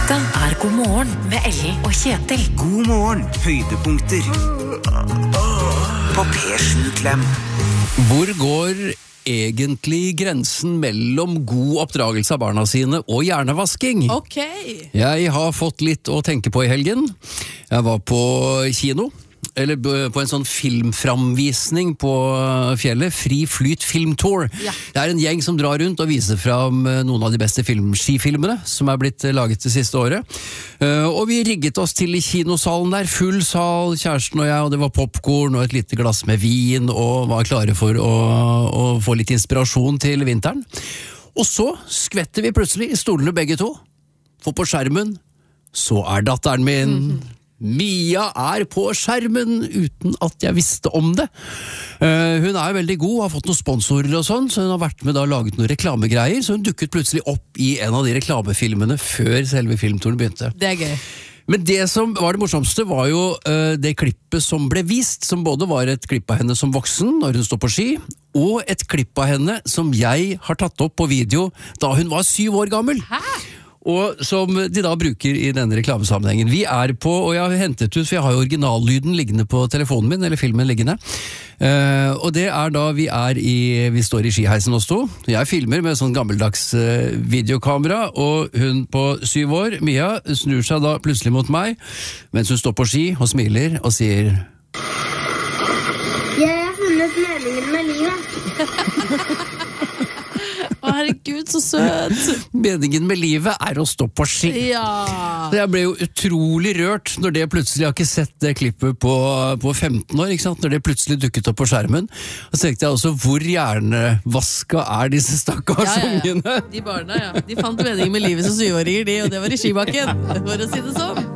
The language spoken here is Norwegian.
Dette God morgen med Ellen og Kjetil. God morgen, høydepunkter på P7-klem. Hvor går egentlig grensen mellom god oppdragelse av barna sine og hjernevasking? Ok. Jeg har fått litt å tenke på i helgen. Jeg var på kino, eller på en sånn filmframvisning på fjellet, Fri Flyt Filmtour. Ja. Det en gjeng som drar rundt og viser fram noen av de beste skifilmene som blitt laget det siste året. Og vi rigget oss til i kinosalen der, full sal, kjæresten og jeg, og det var popcorn og et lite glass med vin, og var klare for å få litt inspirasjon til vinteren. Og så skvetter vi plutselig i stolene begge to, for på skjermen så datteren min. Mia på skjermen uten at jeg visste om det. Hun veldig god, har fått noen sponsorer og sånn, så hun har vært med da og laget noen reklamegreier, så hun dukket plutselig opp i en av de reklamefilmene før selve filmturen begynte. Det gøy. Men det som var det morsomste var jo det klippet som ble vist, som både var et klipp av henne som voksen når hun står på ski, og et klipp av henne som jeg har tatt opp på video da hun var 7 år gammel. Hæ? Og som de da bruker i denne reklamesammenhengen. Vi på, og jeg har hentet ut, for jeg har jo originallyden liggende på telefonen min, eller filmen liggende. Og det da vi står i skiheisen hos to. Jeg filmer med sånn gammeldags videokamera, og hun på 7 år, Mia, snur seg da plutselig mot meg, mens hun står på ski og smiler og sier: Jeg har funnet meningen med livet. Å, herregud, så søt. Meningen med livet å stå på ski. Ja. Så jeg ble jo utrolig rørt når det plutselig, jeg har ikke sett det klippet på 15 år, ikke sant? Når det plutselig dukket opp på skjermen. Og så tenkte jeg også, hvor hjernevaska disse stakkars ungene? De barna, ja. De fant meningen med livet som 7-åringer, og det var i skibakken, for å si det sånn.